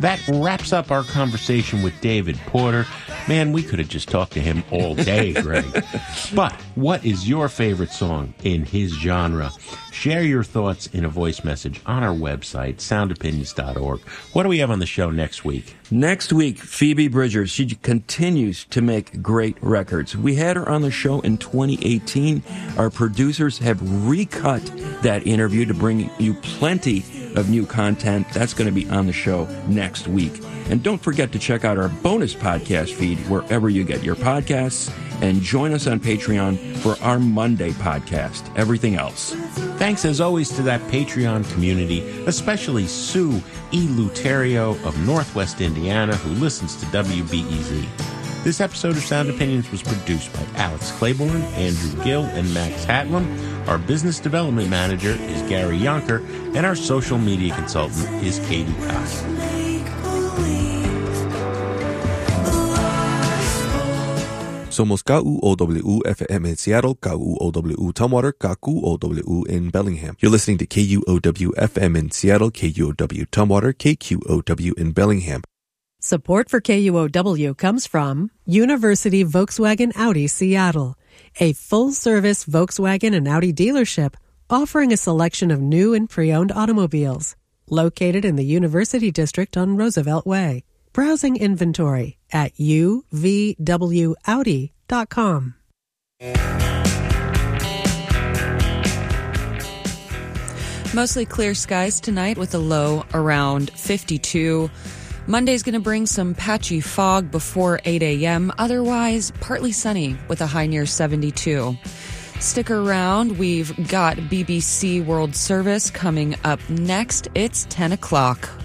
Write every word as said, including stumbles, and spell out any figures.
That wraps up our conversation with David Porter. Man, we could have just talked to him all day, Greg. But what is your favorite song in his genre? Share your thoughts in a voice message on our website, sound opinions dot org. What do we have on the show next week? Next week, Phoebe Bridgers. She continues to make great records. We had her on the show in twenty eighteen. Our producers have recut that interview to bring you plenty of new content. That's going to be on the show next week. And don't forget to check out our bonus podcast feed wherever you get your podcasts, and join us on Patreon for our Monday podcast, Everything Else. Thanks as always to that Patreon community, especially Sue E. Luterio of Northwest Indiana, who listens to W B E Z. This episode of Sound Opinions was produced by Alex Claiborne, Andrew Gill, and Max Hatlam. Our business development manager is Gary Yonker, and our social media consultant is Katie Cox. Somos K U O W F M in Seattle, K U O W Tumwater, K U O W in Bellingham. You're listening to K U O W F M in Seattle, K U O W Tumwater, K Q O W in Bellingham. Support for K U O W comes from University Volkswagen Audi Seattle, a full-service Volkswagen and Audi dealership offering a selection of new and pre-owned automobiles. Located in the University District on Roosevelt Way. Browsing inventory at u v w audi dot com. Mostly clear skies tonight with a low around fifty-two. Monday's going to bring some patchy fog before eight a.m. Otherwise, partly sunny with a high near seventy-two. Stick around. We've got B B C World Service coming up next. It's ten o'clock.